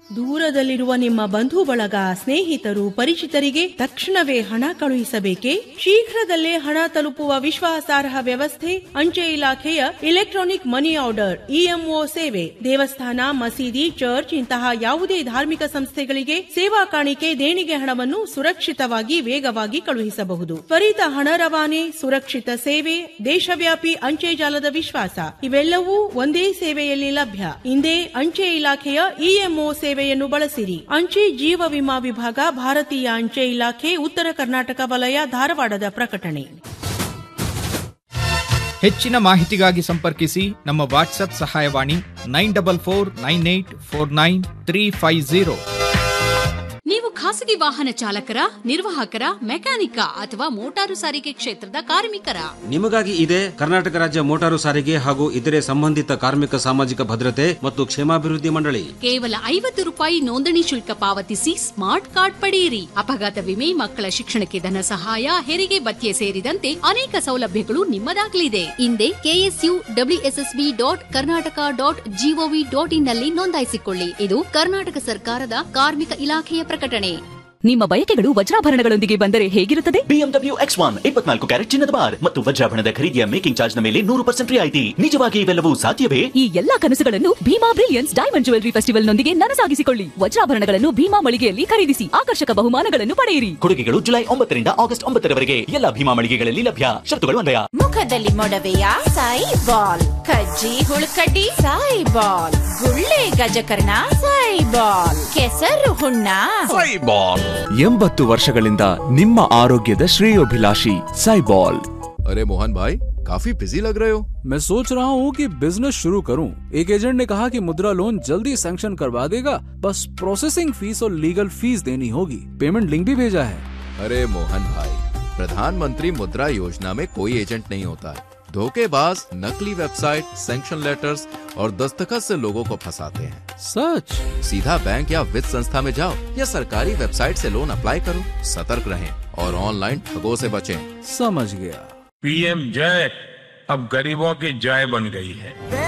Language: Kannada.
ದೂರದಲ್ಲಿರುವ ನಿಮ್ಮ ಬಂಧು ಬಳಗ, ಸ್ನೇಹಿತರು, ಪರಿಚಿತರಿಗೆ ತಕ್ಷಣವೇ ಹಣ ಕಳುಹಿಸಬೇಕೇ? ಶೀಘ್ರದಲ್ಲೇ ಹಣ ತಲುಪುವ ವಿಶ್ವಾಸಾರ್ಹ ವ್ಯವಸ್ಥೆ ಅಂಚೆ ಇಲಾಖೆಯ ಇಲೆಕ್ಟ್ರಾನಿಕ್ ಮನಿ ಆರ್ಡರ್ ಇಎಂಒ ಸೇವೆ. ದೇವಸ್ಥಾನ, ಮಸೀದಿ, ಚರ್ಚ್ ಇಂತಹ ಯಾವುದೇ ಧಾರ್ಮಿಕ ಸಂಸ್ಥೆಗಳಿಗೆ ಸೇವಾ ಕಾಣಿಕೆ ದೇಣಿಗೆ ಹಣವನ್ನು ಸುರಕ್ಷಿತವಾಗಿ, ವೇಗವಾಗಿ ಕಳುಹಿಸಬಹುದು. ತ್ವರಿತ ಹಣ ರವಾನೆ, ಸುರಕ್ಷಿತ ಸೇವೆ, ದೇಶವ್ಯಾಪಿ ಅಂಚೆ ಜಾಲದ ವಿಶ್ವಾಸ ಇವೆಲ್ಲವೂ ಒಂದೇ ಸೇವೆಯಲ್ಲಿ ಲಭ್ಯ. ಇಂದೇ ಅಂಚೆ ಇಲಾಖೆಯ ಇಎಂಒ ಸೇವೆಯನ್ನು ಬಳಸಿರಿ. ಅಂಚೆ ಜೀವ ವಿಮಾ ವಿಭಾಗ, ಭಾರತೀಯ ಅಂಚೆ ಇಲಾಖೆ, ಉತ್ತರ ಕರ್ನಾಟಕ ವಲಯ, ಧಾರವಾಡದ ಪ್ರಕಟಣೆ. ಹೆಚ್ಚಿನ ಮಾಹಿತಿಗಾಗಿ ಸಂಪರ್ಕಿಸಿ ನಮ್ಮ ವಾಟ್ಸ್ಆಪ್ ಸಹಾಯವಾಣಿ 9449849350. ನೀವು ಖಾಸಗಿ ವಾಹನ ಚಾಲಕರ, ನಿರ್ವಾಹಕರ, ಮೆಕ್ಯಾನಿಕ ಅಥವಾ ಮೋಟಾರು ಸಾರಿಗೆ ಕ್ಷೇತ್ರದ ಕಾರ್ಮಿಕರ? ನಿಮಗಾಗಿ ಇದೆ ಕರ್ನಾಟಕ ರಾಜ್ಯ ಮೋಟಾರು ಸಾರಿಗೆ ಹಾಗೂ ಇತರೆ ಸಂಬಂಧಿತ ಕಾರ್ಮಿಕ ಸಾಮಾಜಿಕ ಭದ್ರತೆ ಮತ್ತು ಕ್ಷೇಮಾಭಿವೃದ್ಧಿ ಮಂಡಳಿ. ಕೇವಲ 50 ರೂಪಾಯಿ ನೋಂದಣಿ ಶುಲ್ಕ ಪಾವತಿಸಿ ಸ್ಮಾರ್ಟ್ ಕಾರ್ಡ್ ಪಡೆಯಿರಿ. ಅಪಘಾತ ವಿಮೆ, ಮಕ್ಕಳ ಶಿಕ್ಷಣಕ್ಕೆ ಧನ ಸಹಾಯ, ಹೆರಿಗೆ ಭತ್ಯೆ ಸೇರಿದಂತೆ ಅನೇಕ ಸೌಲಭ್ಯಗಳು ನಿಮ್ಮದಾಗಲಿದೆ. ಹಿಂದೆ KSUWSSB.Karnataka.gov.in ನಲ್ಲಿ ನೋಂದಾಯಿಸಿಕೊಳ್ಳಿ. ಇದು ಕರ್ನಾಟಕ ಸರ್ಕಾರದ ಕಾರ್ಮಿಕ ಇಲಾಖೆಯ ಪ್ರಕಟಣೆ. ನಿಮ್ಮ ಬಯಕೆಗಳು ವಜ್ರಾಭರಣಗಳೊಂದಿಗೆ ಬಂದರೆ ಹೇಗಿರುತ್ತದೆ? BMW X1 24 ಕ್ಯಾರೆಟ್ ಚಿನ್ನದ ಬಾರ್ ಮತ್ತು ವಜ್ರಾಭರಣದ ಖರೀದಿಯ ಮೇಕಿಂಗ್ ಚಾರ್ಜ್ ನ ಮೇಲೆ 100% ರಿಯಾಯಿತಿ. ನಿಜವಾಗಿ ಇವೆಲ್ಲವೂ ಸಾಧ್ಯವೇ? ಈ ಎಲ್ಲಾ ಕನಸುಗಳನ್ನು Bima brilliance diamond jewellery festival ನೊಂದಿಗೆ ನನಸಾಗಿಸಿಕೊಳ್ಳಿ. ವಜ್ರಾಭರಣಗಳನ್ನು ಭೀಮಾ ಮಳಿಗೆಯಲ್ಲಿ ಖರೀದಿಸಿ ಆಕರ್ಷಕ ಬಹುಮಾನಗಳನ್ನು ಪಡೆಯಿರಿ. ಕೊಡುಗೆಗಳು ಜುಲೈ 9 ರಿಂದ ಆಗಸ್ಟ್ 9 ರವರೆಗೆ ಎಲ್ಲ ಭೀಮಾ ಮಳಿಗೆಗಳಲ್ಲಿ ಲಭ್ಯ. ಶರತ್ತುಗಳು ಅನ್ವಯ. ಮುಖದಲ್ಲಿ ಮೊಡವೆಯ ಸಾಯಿ ಬಾಲ್, ಕಜ್ಜಿ ಹುಳುಕಡ್ಡಿ ಸಾಯಿ ಬಾಲ್, ಗುಳ್ಳೆ ಗಜಕರ್ಣ ಸಾಯಿ ಬಾಲ್, ಕೆಸರು ಹುಣ್ಣ ಸಾಯಿ ಬಾಲ್. 80 ವರ್ಷಗಳಿಂದ ನಿಮ್ಮ ಆರೋಗ್ಯದ ಶ್ರೇಯೋಭಿಲಾಷಿ साइबॉल। अरे मोहन भाई, काफी बिजी लग रहे हो। मैं सोच रहा हूँ कि बिजनेस शुरू करूँ। एक एजेंट ने कहा कि मुद्रा लोन जल्दी सैंक्शन करवा देगा, बस प्रोसेसिंग फीस और लीगल फीस देनी होगी। पेमेंट लिंक भी भेजा है। अरे मोहन भाई, प्रधानमंत्री मुद्रा योजना में कोई एजेंट नहीं होता है। धोखेबाज नकली वेबसाइट, सैंक्शन लेटर्स और दस्तखत से लोगों को फंसाते हैं। सच? सीधा बैंक या वित्त संस्था में जाओ या सरकारी वेबसाइट से लोन अप्लाई करो। सतर्क रहें और ऑनलाइन ठगों से बचें। समझ गया। पीएम जय अब गरीबों की जय बन गई है।